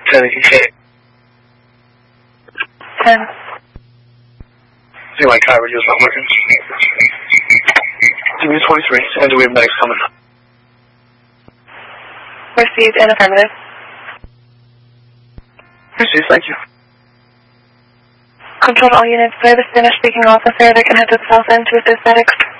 10 ETA. 10. See, my car radio's not working. Give me 23, and we have medics coming. Received and affirmative. Received, thank you. Control all units. We have a Spanish-speaking officer that can head to the south end to assist medics.